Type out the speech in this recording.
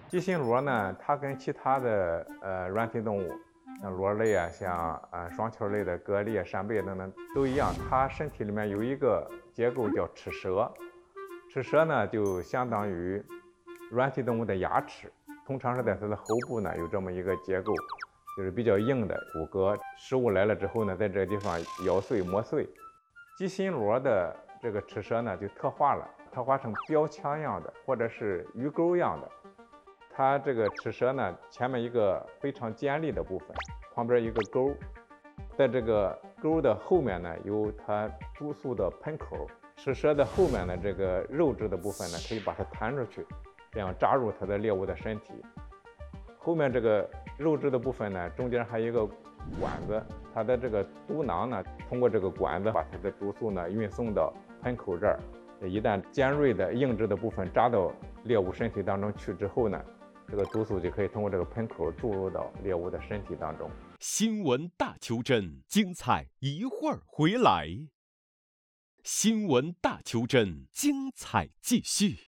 鸡心螺呢，它跟其他的软体动物，像螺类啊，像双球类的蛤蜊、扇贝等等都一样，它身体里面有一个结构叫齿舌。齿舌呢，就相当于软体动物的牙齿，通常是在它的喉部呢有这么一个结构，就是比较硬的骨骼。食物来了之后呢，在这个地方咬碎磨碎。鸡心螺的这个齿舌呢就特化成标枪样的，或者是鱼钩样的。它这个齿舌呢，前面一个非常尖利的部分，旁边一个钩，在这个钩的后面呢，有它毒素的喷口。齿舌的后面的这个肉质的部分呢，可以把它弹出去，这样扎入它的猎物的身体。后面这个肉质的部分呢，中间还有一个管子，它的这个毒囊呢，通过这个管子把它的毒素呢运送到喷口这儿。一旦尖锐的硬质的部分扎到猎物身体当中去之后呢，这个毒素就可以通过这个喷口注入到猎物的身体当中。 新闻大求真，精彩一会儿回来。新闻大求真，精彩继续。